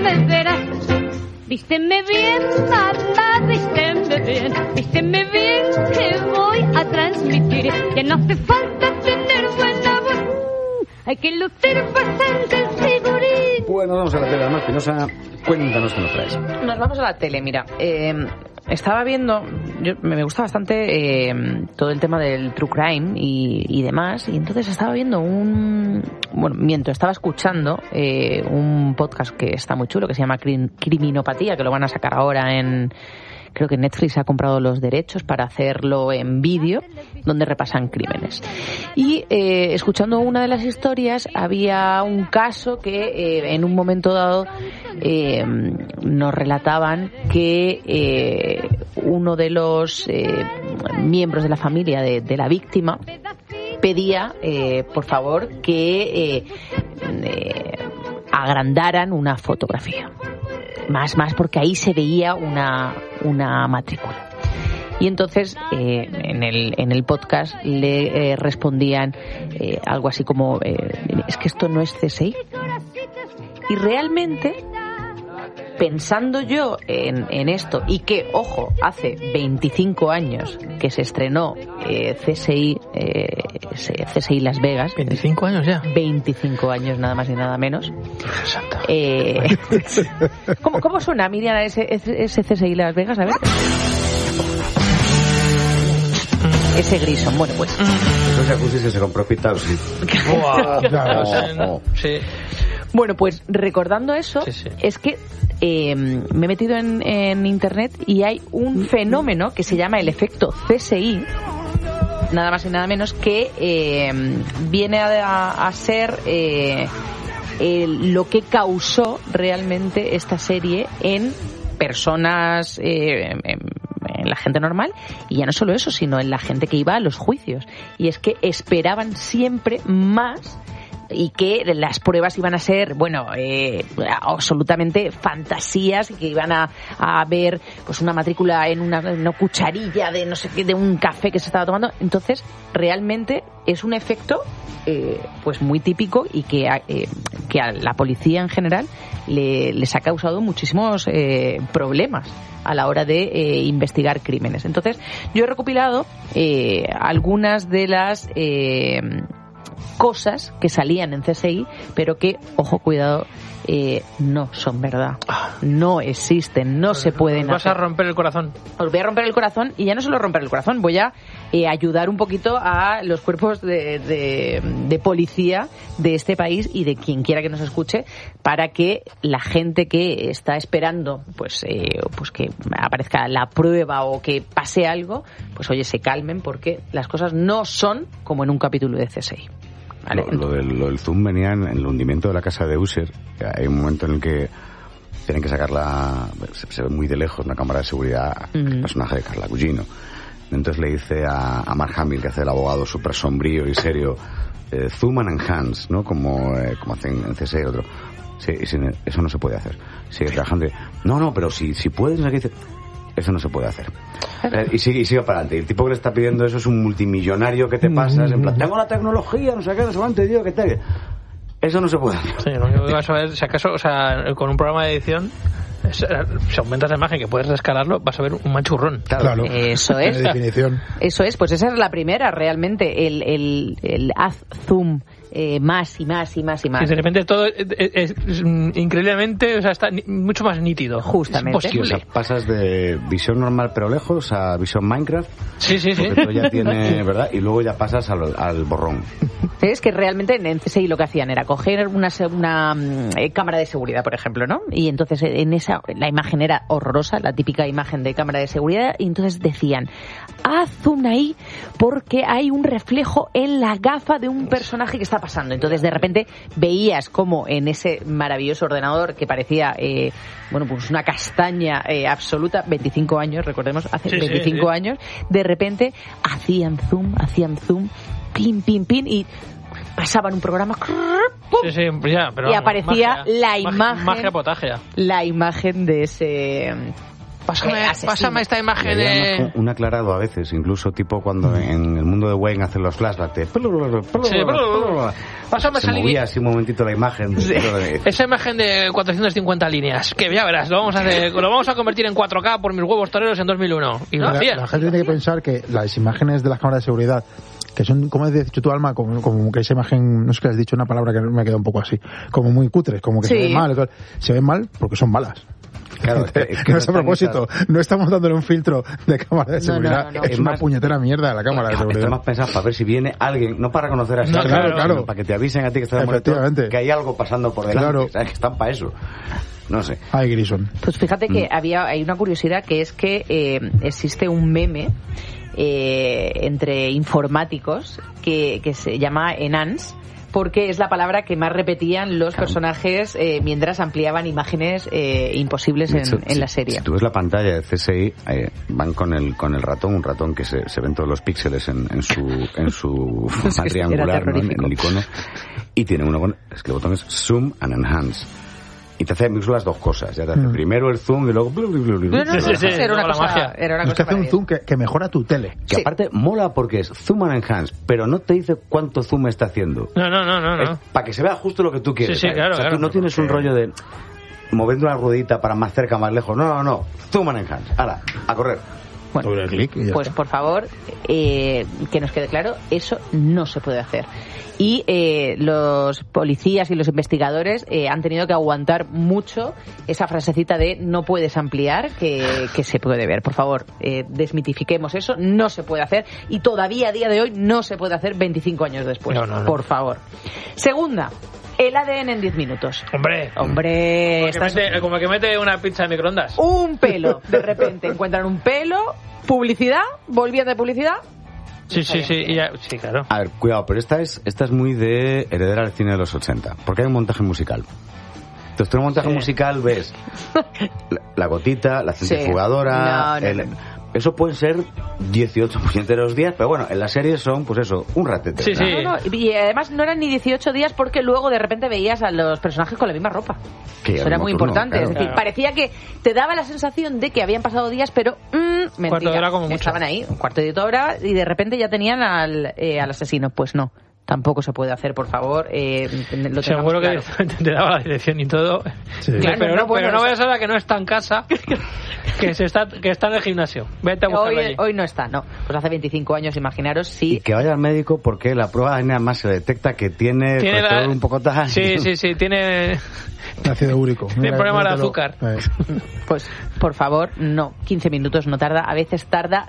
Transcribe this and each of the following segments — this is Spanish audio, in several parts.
me verás. Vísteme bien, mamá, vísteme bien. Vísteme bien que voy a transmitir que no hace falta tener buena voz. Hay que lucir bastante el figurín. Bueno, vamos a la tele, más Pinoza. Cuéntanos qué nos traes. Nos vamos a la tele, mira. Estaba viendo, me gusta bastante todo el tema del true crime y demás, y entonces estaba viendo mientras estaba escuchando un podcast que está muy chulo, que se llama Criminopatía, que lo van a sacar ahora creo que Netflix ha comprado los derechos para hacerlo en vídeo, donde repasan crímenes. Y escuchando una de las historias, había un caso que en un momento dado nos relataban que uno de los miembros de la familia de la víctima pedía, por favor, que agrandaran una fotografía. Más porque ahí se veía una matrícula. Y entonces en el podcast le respondían algo así como es que esto no es CSI. Y realmente, pensando yo en esto, y que, ojo, hace 25 años que se estrenó CSI Las Vegas. 25 años ya. 25 años, nada más y nada menos. ¿Cómo suena, Miriam, ese CSI Las Vegas? A ver. Ese Grison, bueno, pues. Esos jacuzzis que se compró Pitao, sí. Sí. Bueno, pues recordando eso, sí. Es que me he metido en internet y hay un fenómeno que se llama el efecto CSI, nada más y nada menos, que viene a ser lo que causó realmente esta serie en personas, en la gente normal, y ya no solo eso, sino en la gente que iba a los juicios. Y es que esperaban siempre más, y que las pruebas iban a ser, absolutamente fantasías, y que iban a ver pues una matrícula en una cucharilla de no sé qué, de un café que se estaba tomando. Entonces, realmente es un efecto pues muy típico, y que a la policía en general les ha causado muchísimos problemas a la hora de investigar crímenes. Entonces, yo he recopilado algunas de las cosas que salían en CSI, pero que, ojo, cuidado, no son verdad, no existen, no se pueden hacer. Vas a romper el corazón. Os voy a romper el corazón, y ya no solo romper el corazón, voy a ayudar un poquito a los cuerpos de policía de este país y de quien quiera que nos escuche, para que la gente que está esperando pues que aparezca la prueba o que pase algo, pues oye, se calmen, porque las cosas no son como en un capítulo de CSI. Vale. Lo del zoom venía en el hundimiento de la casa de Usher. Hay un momento en el que tienen que sacarla, se ve muy de lejos, una cámara de seguridad, el personaje de Carla Gugino. Entonces le dice a Mark Hamill, que hace el abogado súper sombrío y serio, zoom and enhance, ¿no? Como hacen en CSI otro. Sí, eso no se puede hacer. Sigue trabajando. No, pero si puedes, ¿no? Dice, eso no se puede hacer. Y sigue para adelante. El tipo que le está pidiendo eso es un multimillonario que te pasas, en plan, tengo la tecnología, no sé qué, no sé cuánto, tío, ¿qué tal? Eso no se puede hacer. Sí, lo único que vas a ver, si acaso, o sea, con un programa de edición, si aumentas la imagen, que puedes rescalarlo, vas a ver un manchurrón. Claro. Eso es. Definición. Eso es, pues esa es la primera, realmente, el haz zoom. Más y más. Sí, de repente todo es increíblemente, o sea, está mucho más nítido. Justamente. Es posible. O sea, pasas de visión normal pero lejos a visión Minecraft. Sí. Porque todo ya tiene, ¿verdad? Y luego ya pasas al borrón. Es que realmente en CSI lo que hacían era coger una cámara de seguridad, por ejemplo, ¿no? Y entonces la imagen era horrorosa, la típica imagen de cámara de seguridad, y entonces decían, haz zoom ahí porque hay un reflejo en la gafa de un personaje que está pasando. Entonces de repente veías como en ese maravilloso ordenador que parecía pues una castaña absoluta, 25 años, recordemos, hace 25 años, de repente hacían zoom, pin, y pasaban un programa, ¡pum! Sí, ya, pero y aparecía magia, la imagen, magia potagia. La imagen de Pásame esta imagen de... Un aclarado a veces, incluso tipo cuando en el mundo de Wayne hacen los flashbacks de... Pásame se esa movía línea. así un momentito la imagen. Esa imagen de 450 líneas, que ya verás, lo vamos a convertir en 4K por mis huevos toreros en 2001. Y lo hacían. La gente tiene que pensar que las imágenes de las cámaras de seguridad, que son, como has dicho tu Alma, como que esa imagen, no sé qué has dicho, una palabra que me queda un poco así, como muy cutres, como que se ven mal. Se ven mal porque son malas. Claro, es que no es a propósito, no estamos dándole un filtro de cámara de seguridad, no. es una puñetera mierda de la cámara de seguridad. Está más pensado para ver si viene alguien, no para conocer a ese alguien, claro. para que te avisen a ti que estás en el monitor, que hay algo pasando por delante, Claro. ¿sabes? Que están para eso. No sé. Ay, Grison. Pues fíjate que hay una curiosidad, que es que existe un meme entre informáticos que se llama Enhance, porque es la palabra que más repetían los personajes mientras ampliaban imágenes imposibles en la serie. Si tú ves la pantalla de CSI, van con el ratón, un ratón que se ven todos los píxeles en su forma triangular, ¿no? En el icono, y tiene es que el botón es Zoom and Enhance. Y te hace las dos cosas. Ya te hace primero el zoom y luego... Era una cosa Es que hace un zoom que mejora tu tele. Que aparte mola porque es zoom and enhance, pero no te dice cuánto zoom está haciendo. No. Para que se vea justo lo que tú quieres. Sí, claro. Tú no tienes un rollo de moviendo una ruedita para más cerca, más lejos. No. Zoom and enhance. Hala, a correr. Bueno, pues por favor, que nos quede claro, eso no se puede hacer. Y los policías y los investigadores han tenido que aguantar mucho esa frasecita de no puedes ampliar, que se puede ver. Por favor, desmitifiquemos eso, no se puede hacer, y todavía a día de hoy no se puede hacer 25 años después. No. Por favor. Segunda, el ADN en 10 minutos. Hombre, como que mete una pizza en microondas. Un pelo, de repente encuentran un pelo, publicidad, volvían de publicidad. Sí, claro. A ver, cuidado, pero esta es muy de heredera al cine de los 80, porque hay un montaje musical. Entonces tú en un montaje musical ves la gotita, la centrifugadora, eso pueden ser 18% de los días, pero bueno, en la serie son, pues eso, un ratete. Sí. Y además no eran ni 18 días, porque luego de repente veías a los personajes con la misma ropa. Eso era muy importante. Claro. Es decir, parecía que te daba la sensación de que habían pasado días, pero mentira. Cuarto de hora como mucho. Estaban ahí, un cuarto de hora, y de repente ya tenían al asesino. Pues no. Tampoco se puede hacer, por favor. Seguro que te daba la dirección y todo. Sí. Claro, pero no vayas ahora que no está en casa, que está en el gimnasio. Vete a buscarlo allí. Hoy no está, no. Pues hace 25 años, imaginaros, sí. Y que vaya al médico, porque la prueba nada más se detecta que tiene un poco tal. Sí, tiene ácido úrico. Tiene problema de azúcar. Pues, por favor, no. 15 minutos no tarda. A veces tarda,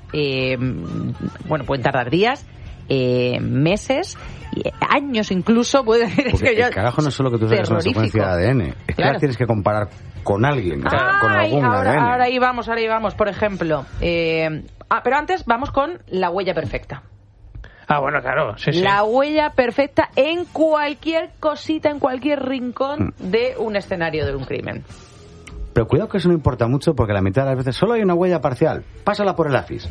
pueden tardar días, meses, años incluso. El carajo no es solo que tú saques una secuencia de ADN, es que la tienes que comparar con alguien, con algún ADN. Ahora ahí vamos, por ejemplo. Pero antes vamos con la huella perfecta. Bueno, claro, sí. La huella perfecta en cualquier cosita, en cualquier rincón de un escenario de un crimen. Pero cuidado que eso no importa mucho, porque la mitad de las veces solo hay una huella parcial. Pásala por el AFIS.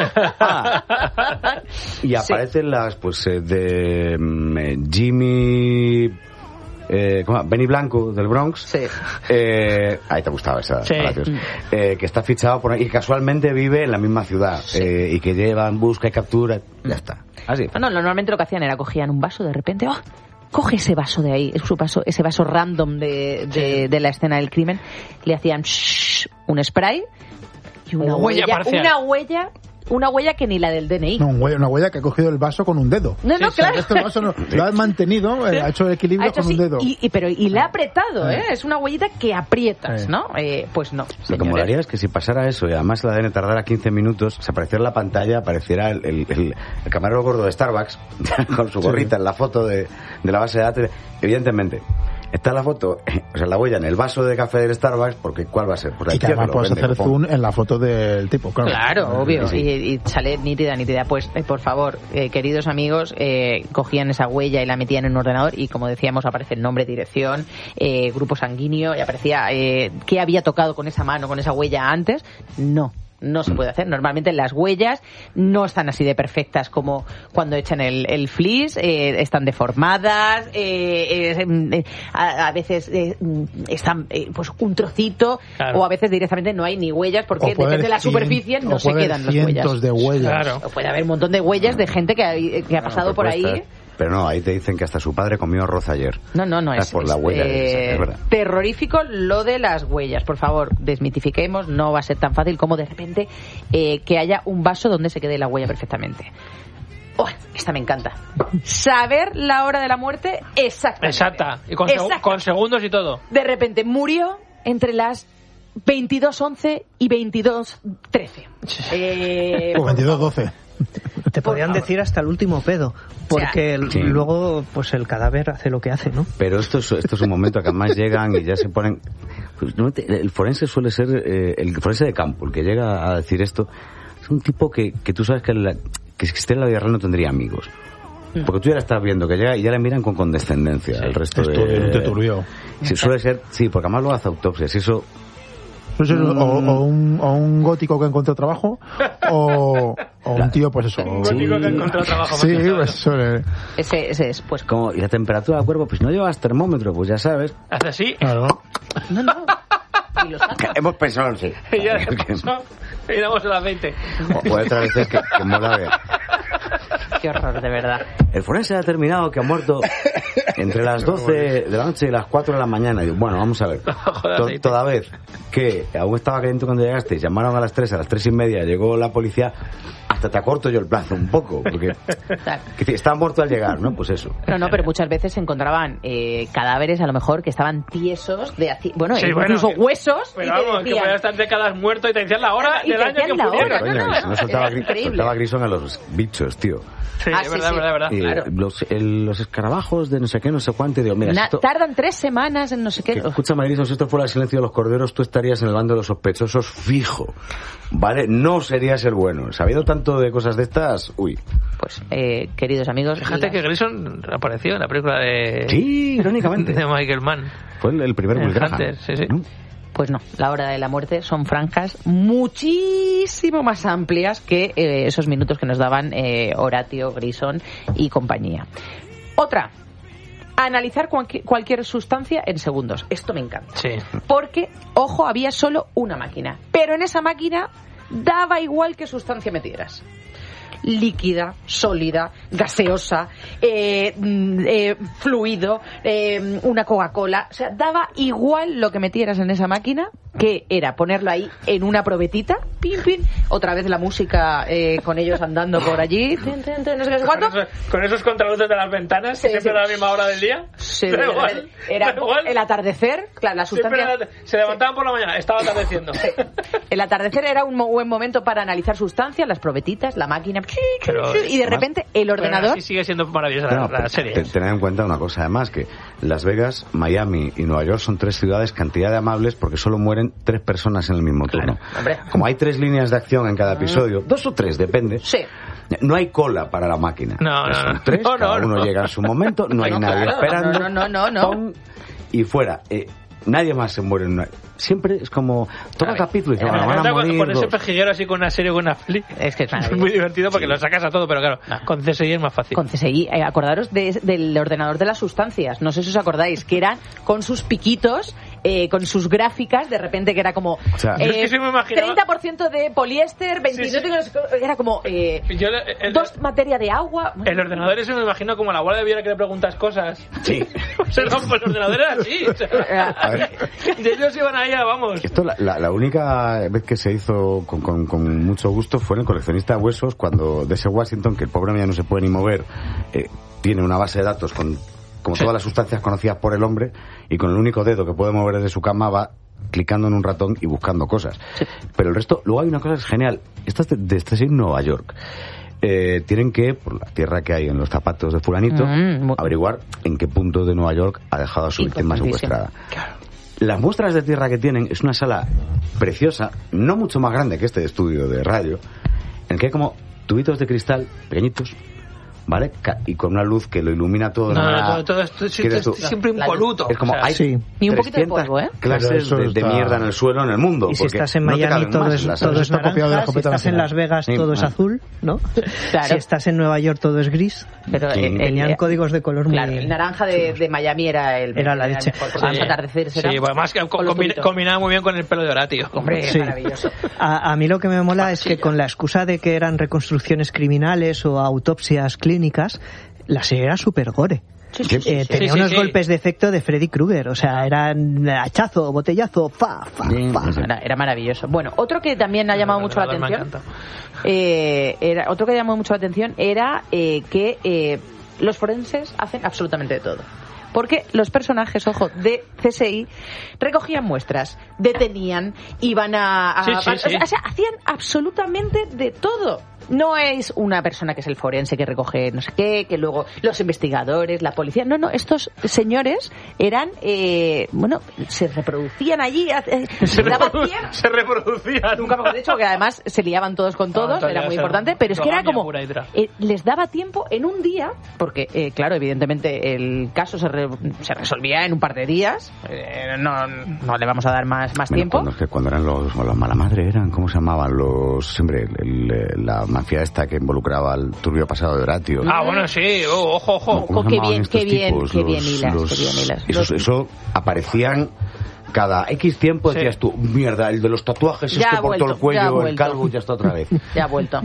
Y aparecen las, de Jimmy... Benny Blanco del Bronx. Sí. Ahí te gustaba esa. Sí. Que está fichado por ahí y casualmente vive en la misma ciudad. Sí. Y que llevan, busca y captura. Ya está. Así. Normalmente lo que hacían era cogían un vaso de repente. Coge ese vaso de ahí, ese vaso random de la escena del crimen, le hacían un spray y una huella parcial. Una huella que ni la del DNI. No, una huella que ha cogido el vaso con un dedo. Claro. Este vaso lo ha mantenido, ha hecho el equilibrio con un dedo. Y le ha apretado, Es una huellita que aprietas, ¿no? Pues no. Lo que molaría es que si pasara eso y además el ADN tardara 15 minutos, se apareciera en la pantalla, apareciera el camarero gordo de Starbucks con su gorrita en la foto de la base de datos. Evidentemente, está la foto, la huella en el vaso de café del Starbucks, porque ¿cuál va a ser? Pues y que además puedes hacer zoom en la foto del tipo, claro. Obvio. Sí. Y sale nítida. Pues, por favor, queridos amigos, cogían esa huella y la metían en un ordenador y, como decíamos, aparece el nombre, dirección, grupo sanguíneo, y aparecía qué había tocado con esa mano, con esa huella antes. No No se puede hacer. Normalmente las huellas no están así de perfectas como cuando echan el flis, están deformadas, a veces están pues un trocito, o a veces directamente no hay ni huellas porque depende de la superficie no se quedan las huellas. Cientos de huellas. Claro. O puede haber un montón de huellas de gente que ha pasado por ahí. Pero no, ahí te dicen que hasta su padre comió arroz ayer. No, es por la huella. Es verdad. Terrorífico lo de las huellas. Por favor, desmitifiquemos. No va a ser tan fácil como de repente que haya un vaso donde se quede la huella perfectamente. Oh, esta me encanta. Saber la hora de la muerte exactamente. Exacta. Y con segundos y todo. De repente murió entre las 22:11 y 22:13. O 22:12. Te podían decir hasta el último pedo, porque luego pues el cadáver hace lo que hace, ¿no? Pero esto es un momento que además llegan y ya se ponen... Pues, el forense suele ser el forense de campo, el que llega a decir esto. Es un tipo que tú sabes que existe en la vida real no tendría amigos. Porque tú ya la estás viendo, que llega y ya le miran con condescendencia al resto de... turbio. Suele ser, sí, porque además luego hace autopsias y eso... O un gótico que encontró trabajo, o un tío, pues eso. Un gótico que encontró trabajo. Sí, pues suele... Ese es, pues... Como, y la temperatura del cuerpo, pues no llevas termómetro, pues ya sabes. ¿Hace así? Claro. No. Y lo saca. Hemos pensado, sí. Y ya miramos a las 20. O otra vez es que mola ver. Qué horror, de verdad. El forense ha determinado que ha muerto entre las 12 de la noche y las 4 de la mañana. Y digo, bueno, vamos a ver. Toda vez que aún estaba caliente cuando llegaste, llamaron a las 3 y media, llegó la policía, hasta te acorto yo el plazo un poco, porque estaba muerto al llegar, ¿no? Pues eso. No, pero muchas veces se encontraban cadáveres a lo mejor que estaban tiesos, incluso huesos. Pero vamos, que podían estar décadas muertos y te decían la hora del año que murieron. No soltaba Grison a los bichos, tío. Sí, es verdad. Y claro. Los escarabajos de no sé qué, no sé cuánto, y digo, mira, tardan 3 semanas en no sé qué. Escúchame, Grison, si esto fuera el silencio de los corderos, tú estarías en el bando de los sospechosos fijo, ¿vale? No serías el bueno. Sabiendo tanto de cosas de estas, uy. Pues, queridos amigos... Fíjate que Grison apareció en la película de... Sí, irónicamente. de Michael Mann. Fue el primer Will Graham. Sí. Pues no, la hora de la muerte son franjas muchísimo más amplias que esos minutos que nos daban Horatio, Grison y compañía. Otra, analizar cualquier sustancia en segundos. Esto me encanta. Sí. Porque, ojo, había solo una máquina. Pero en esa máquina daba igual qué sustancia metieras. Líquida, sólida, gaseosa, fluido, una Coca-Cola. O sea, daba igual lo que metieras en esa máquina, que era ponerlo ahí en una probetita, pim, pim, otra vez la música con ellos andando por allí, no sé qué cuánto. Con esos contraluces de las ventanas, que siempre era la misma hora del día. Sí, era el atardecer, claro, la sustancia... Se levantaban por la mañana, estaba atardeciendo. El atardecer era un buen momento para analizar sustancias, las probetitas, la máquina, y de repente el ordenador... Sí, sigue siendo maravillosa la serie. Tened en cuenta una cosa, además, que Las Vegas, Miami y Nueva York son 3 ciudades cantidad de amables porque solo mueren 3 personas en el mismo turno. Hombre. Como hay 3 líneas de acción en cada episodio, 2 o 3, depende. Sí. No hay cola para la máquina. Son 3, cada uno llega en su momento, no hay nadie esperando. No. Y fuera. Nadie más se muere. Siempre es como toca capítulo y van a morir. Con ese pejiguero así con una serie o con una flick. Es que es muy divertido porque lo sacas a todo, pero claro, con CSI es más fácil. Con CSI, acordaros del ordenador de las sustancias. No sé si os acordáis, que eran con sus piquitos, con sus gráficas, de repente que era como o sea, 30% de poliéster, 29%, sí. Era como materia de agua. El ordenador ese me imagino como la guardia de Viera que le preguntas cosas. Sí. O sea, no, pues el ordenador era así. O sea, y ellos iban ahí, vamos. Esto la única vez que se hizo con mucho gusto fue en El coleccionista de huesos, cuando D.C. Washington, que el pobre ya no se puede ni mover, tiene una base de datos como todas las sustancias conocidas por el hombre, y con el único dedo que puede mover desde su cama va clicando en un ratón y buscando cosas. Sí. Pero el resto, luego hay una cosa que es genial. Esto es de Nueva York. Tienen que, por la tierra que hay en los zapatos de fulanito, averiguar en qué punto de Nueva York ha dejado a su víctima secuestrada. Claro. Las muestras de tierra que tienen es una sala preciosa, no mucho más grande que este estudio de radio, en el que hay como tubitos de cristal pequeñitos, ¿vale? Y con una luz que lo ilumina todo. Todo esto siempre impoluto. Es como, hay ni un poquito de polvo, clases de mierda en el suelo en el mundo. Y si estás en Miami todo es naranja, si estás en Las Vegas todo es azul, ¿no? Claro. Si estás en Nueva York todo es gris. Pero tenían códigos de color muy... Claro, el naranja de Miami era la leche. Además que combinaba muy bien con el pelo de Horatio. Hombre, maravilloso. A mí lo que me mola es que con la excusa de que eran reconstrucciones criminales o autopsias clínicas, la serie era súper gore. Tenía unos golpes de efecto de Freddy Krueger, o sea, eran hachazo, botellazo, fa. Era maravilloso. Bueno, otro que también ha llamado mucho la atención era que los forenses hacen absolutamente de todo. Porque los personajes, ojo, de CSI recogían muestras, detenían, iban o sea, hacían absolutamente de todo. No es una persona que es el forense que recoge no sé qué, que luego los investigadores, la policía. No, estos señores eran, se reproducían allí. Se reproducían. Nunca mejor dicho, que además se liaban todos con todos, era muy importante, pero es que era como, les daba tiempo en un día, porque, claro, evidentemente el caso se resolvía en un par de días, no le vamos a dar más tiempo. Cuando eran los mala madre, ¿cómo se llamaban? Siempre la mafia esta que involucraba al turbio pasado de Horatio. Bueno, sí, ojo. Qué bien hilas. Eso aparecían cada X tiempo, decías tú, mierda, el de los tatuajes, por todo el cuello, el calvo, ya está otra vez. Ya ha vuelto.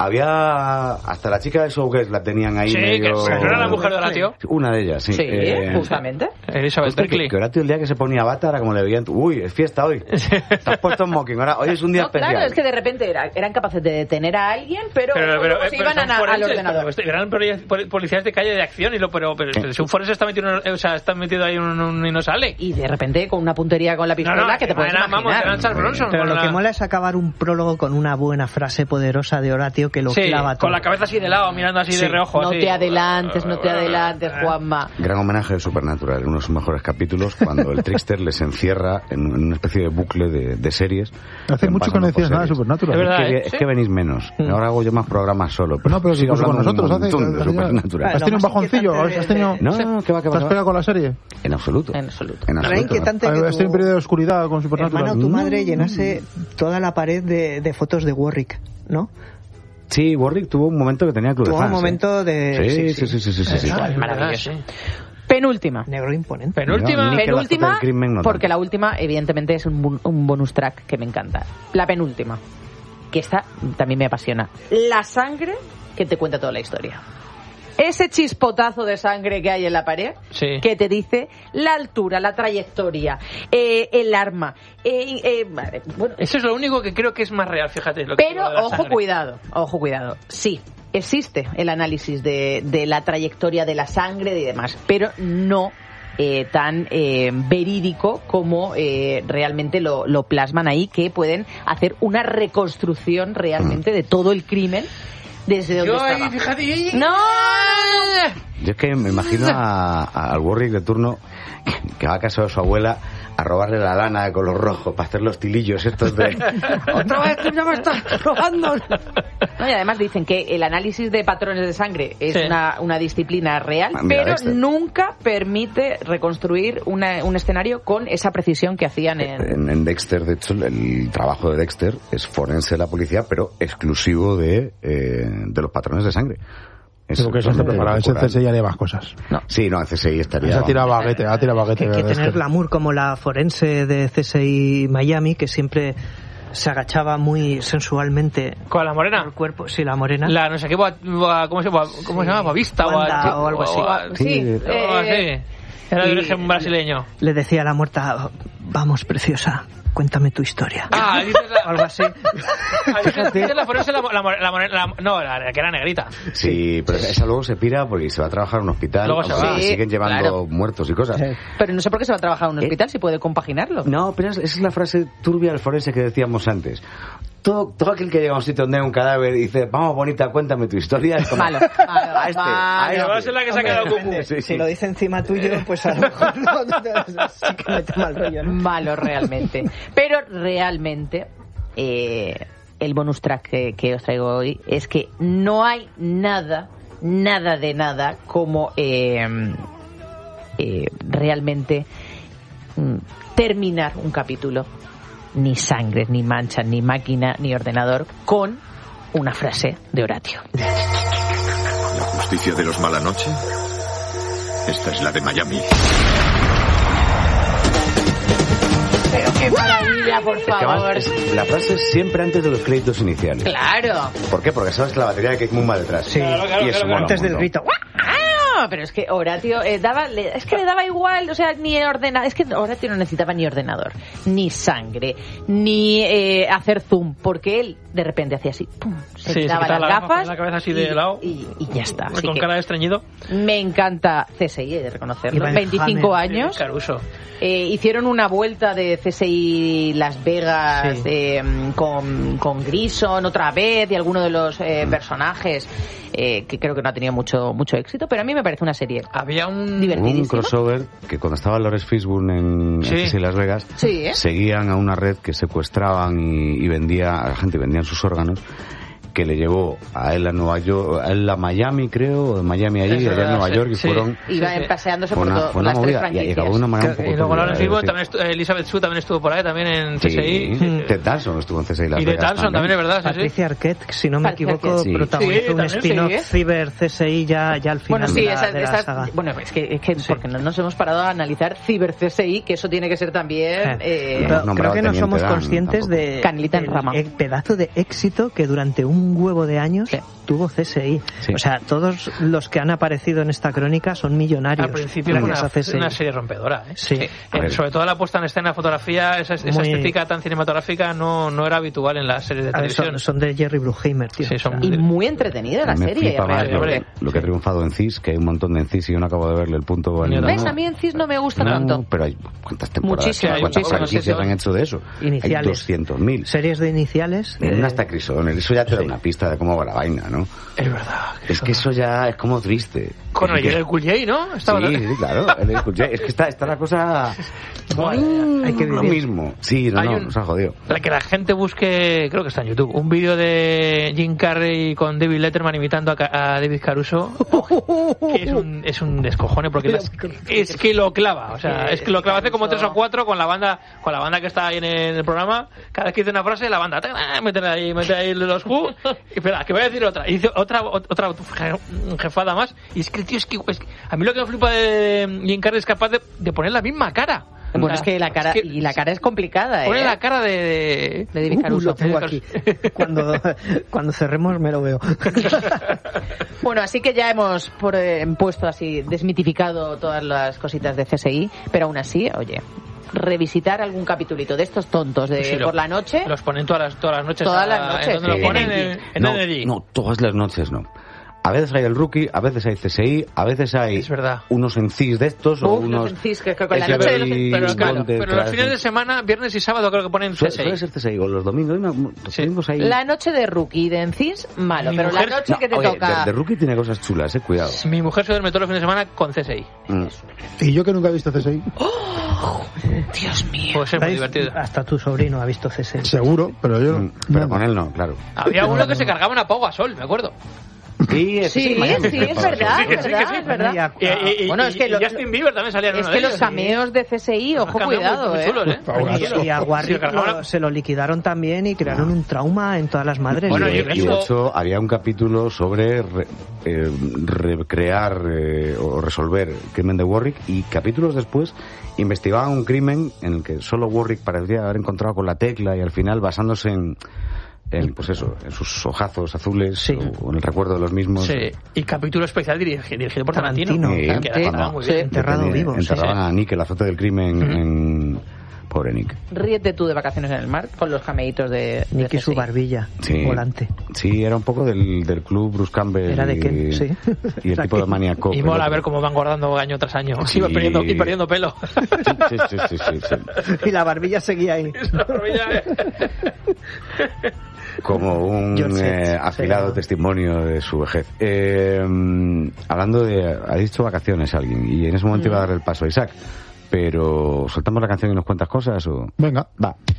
Había hasta la chica de Showgirls la tenían ahí medio... que era la mujer de Horatio. Una de ellas, sí. Sí, justamente. Elizabeth Berkley. Que Horatio el día que se ponía bata era como le veían, uy, es fiesta hoy. Te has puesto smoking, hoy es un día especial. Claro, es que de repente eran capaces de detener a alguien, pero se iban al ordenador. Eran policías de calle de acción, pero si un forense está metido ahí y no sale. Y de repente con una puntería con la pistola que te puedes imaginar. Eran Charles Bronson. Pero lo que mola es acabar un prólogo con una buena frase poderosa de Horatio que lo clava todo. Con la cabeza así de lado, mirando así de reojo. No te adelantes, Juanma. Gran homenaje de Supernatural, uno de sus mejores capítulos, cuando el Trickster les encierra en una especie de bucle de series. Hace mucho que no decías nada de Supernatural. Es verdad, es que venís menos. Ahora hago yo más programas solo. Pero sigo hablando con nosotros de Supernatural. ¿Has tenido un bajoncillo? ¿Has tenido... No, ¿qué va? ¿Te has pegado con la serie? En absoluto. Era inquietante que estoy en periodo de oscuridad con Supernatural. Hermano, tu madre llenase toda la pared de fotos de Warwick, ¿no? Sí, Warwick tuvo un momento que tenía club de fans. Tuvo un momento de... Sí. Maravilloso. Penúltima. Negro imponente. Penúltima, porque la última, evidentemente, es un bonus track que me encanta. La penúltima, que esta también me apasiona. La sangre que te cuenta toda la historia. Ese chispotazo de sangre que hay en la pared, que te dice la altura, la trayectoria, el arma. Bueno, eso es lo único que creo que es más real, fíjate. Pero ojo, cuidado. Sí, existe el análisis de la trayectoria de la sangre y demás, pero no tan verídico como realmente lo plasman ahí, que pueden hacer una reconstrucción realmente de todo el crimen. Desde donde estaba. Fíjate. No. Yo es que me imagino al Warwick de turno que va a casa de su abuela a robarle la lana de color rojo para hacer los tilillos estos de... ¡Otra vez que ya me estás robando! No, y además dicen que el análisis de patrones de sangre es una disciplina real, pero nunca permite reconstruir un escenario con esa precisión que hacían en Dexter. De hecho, el trabajo de Dexter es forense de la policía, pero exclusivo de los patrones de sangre. Creo que eso está preparado. Ese CSI haría más cosas. Sí, el CSI estaría... Ha tirado baguete. Que tener glamour como la forense de CSI Miami, que siempre se agachaba muy sensualmente. ¿Con la morena? El cuerpo, sí, la morena. La no sé qué, ¿cómo se llama? ¿Bavista? O algo así. Sí. Era de origen brasileño. Le decía a la muerta, vamos, preciosa, cuéntame tu historia. Algo así. La forense, no, la que era negrita. Sí, pero esa luego se pira porque se va a trabajar a un hospital. Luego se va. Siguen llevando muertos y cosas. Pero no sé por qué se va a trabajar a un hospital si puede compaginarlo. No, pero esa es la frase turbia del forense que decíamos antes. Todo aquel que llega a un sitio donde hay un cadáver y dice, vamos, bonita, cuéntame tu historia, es como... Malo. Va a ser la que se ha quedado con... Si lo dice encima tuyo, pues a lo mejor sí que mete mal rollo, ¿no? Malo, realmente. Pero realmente, el bonus track que os traigo hoy es que no hay nada nada de nada como realmente terminar un capítulo. Ni sangre, ni mancha, ni máquina, ni ordenador, con una frase de Horatio. ¿La justicia de los Malanoche? Esta es la de Miami. Pero qué maravilla, por favor. La frase es siempre antes de los créditos iniciales. Claro. ¿Por qué? Porque sabes que la batería de Kate Moon va detrás. Sí, y eso mola antes un del montón. grito. Pero es que Horatio es que le daba igual, o sea, ni ordenador, es que Horatio no necesitaba ni ordenador, ni sangre, ni hacer zoom, porque él de repente hacía así, pum, se quitaba las gafas, la cabeza así de lado y ya está. Así con cara de estreñido. Me encanta CSI, he de reconocerlo. Iván 25 Hammer, años. Caruso. Hicieron una vuelta de CSI Las Vegas con Grison otra vez y alguno de los personajes que creo que no ha tenido mucho éxito, pero a mí me parece una serie Había un divertidísima. Un crossover que cuando estaba Lawrence Fishburne en CSI Las Vegas, seguían a una red que secuestraban y vendía a la gente, vendían sus órganos, que le llevó a él a Nueva York, a él a Miami, creo, o de Miami allí, allá en Nueva York, y fueron... Iban paseándose fue por las tres movida, franquicias. y acabó de una manera un poco... Y luego Lawrence Fishburne, turbia, también Elizabeth Shue también estuvo por ahí, también en CSI. Sí. Ted Danson estuvo en CSI Las Y Vegas. Ted Danson también, es verdad. Patricia Arquette, si no me Patricia equivoco, Arquette, protagonizó un spin-off Cyber CSI ya al final Bueno, sí, de la saga. Bueno, es que porque no nos hemos parado a analizar Cyber CSI, que eso tiene que ser también... Pero creo que no somos conscientes de Canelita en rama. el pedazo de éxito que durante un huevo de años tuvo CSI. Sí. O sea, todos los que han aparecido en esta crónica son millonarios. Al principio fue gracias a CSI. una serie rompedora. Sí. Sobre todo la puesta en escena, fotografía, esa estética tan cinematográfica no era habitual en las series de televisión. Son de Jerry Bruckheimer, tío. Sí, son Y muy entretenida la Me serie. flipa más realmente. lo que ha triunfado en CIS, que hay un montón de CIS y yo no acabo de verle el punto. ¿Ves? A mí en CIS no me gusta tanto. Pero hay ¿cuántas temporadas? Muchísimas, ¿Cuántas muchísimas, franquicias han hecho de eso? Iniciales. Hay 200.000. Series de iniciales. En una hasta Crisón, eso ya te da una pista de cómo va la vaina, ¿no? Es verdad. Es que eso ya es como triste. Con el Cool J, ¿no? Sí, claro, el Cool J. Es que está la cosa... Hay que lo vivir. mismo. Sí, nos ha jodido. Que la gente busque, creo que está en YouTube, un vídeo de Jim Carrey con David Letterman imitando a David Caruso, que es un descojone, porque es que lo clava, o sea, es que lo clava hace como 3 o 4 con la banda que está ahí en el programa. Cada vez que dice una frase, la banda mete ahí los Who, y espera, que voy a decir otra, y dice otra jefada más, y es que el tío es que a mí lo que me flipa de Jim Carrey es capaz de poner la misma cara. Bueno, es que la cara es complicada, Pone la cara de David Caruso. Lo tengo aquí. Cuando cerremos me lo veo. Bueno, así que ya hemos puesto así, desmitificado todas las cositas de CSI, pero aún así, oye, revisitar algún capitulito de estos tontos de por la noche. Los ponen todas las noches. Todas las noches. ¿En dónde lo ponen? En NRG. No, todas las noches no. A veces hay el Rookie, a veces hay CSI, a veces hay unos en CIS de estos o unos... en CIS, que con la noche pero los fines de semana, viernes y sábado creo que ponen CSI. Suele ser CSI, o los domingos. Los domingos hay... La noche de Rookie de en CIS, malo, pero la noche que te toca... De Rookie tiene cosas chulas, cuidado. Mi mujer se duerme todos los fines de semana con CSI. Y yo que nunca he visto CSI. ¡Oh! Dios mío. Puede ser muy divertido. Hasta tu sobrino ha visto CSI. Seguro, pero yo no. Pero con él no, claro. Había uno que se cargaba una Pau Gasol, me acuerdo. Sí, es verdad, es verdad. Bueno, es que Justin Bieber también salía en uno de ellos. Los cameos de CSI, ojo, cuidado, muy chulos, Y a Warwick se lo liquidaron también y crearon un trauma en todas las madres. Bueno, y de hecho había un capítulo sobre recrear o resolver el crimen de Warwick, y capítulos después investigaban un crimen en el que solo Warwick parecía haber encontrado con la tecla, y al final, basándose en pues eso, en sus ojazos azules o en el recuerdo de los mismos. Sí, y capítulo especial dirigido por Tarantino. Enterrado vivo. Enterraban a Nick, el azote del crimen, en... Pobre Nick. Ríete tú de Vacaciones en el Mar con los cameitos de Nick y su barbilla volante. Sí, era un poco del club Bruce Campbell. Era de Ken, sí. Y el tipo de maníaco. Y mola ver cómo van guardando año tras año. Sí. Y perdiendo pelo. Sí. Y la barbilla seguía ahí. Como un afilado testimonio de su vejez. Hablando de... Ha dicho vacaciones alguien, y en ese momento iba a dar el paso a Isaac. Pero, ¿soltamos la canción y nos cuentas cosas o...? Venga. Va.